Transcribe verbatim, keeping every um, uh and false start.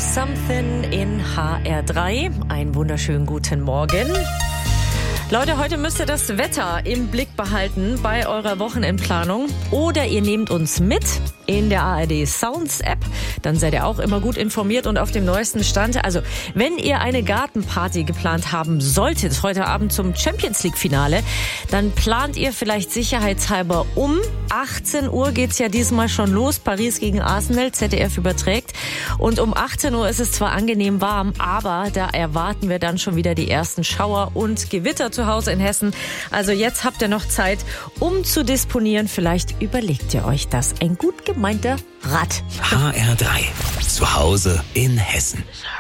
Something in H R drei. Einen wunderschönen guten Morgen. Leute, heute müsst ihr das Wetter im Blick behalten bei eurer Wochenendplanung. Oder ihr nehmt uns mit in der A R D Sounds App. Dann seid ihr auch immer gut informiert und auf dem neuesten Stand. Also, wenn ihr eine Gartenparty geplant haben solltet, heute Abend zum Champions League Finale, dann plant ihr vielleicht sicherheitshalber um. achtzehn Uhr geht's ja diesmal schon los. Paris gegen Arsenal, Z D F überträgt. Und um achtzehn Uhr ist es zwar angenehm warm, aber da erwarten wir dann schon wieder die ersten Schauer und Gewitter zu Hause in Hessen. Also jetzt habt ihr noch Zeit, um zu disponieren. Vielleicht überlegt ihr euch das. Ein gut gemeinter Rat. H R drei. Zu Hause in Hessen.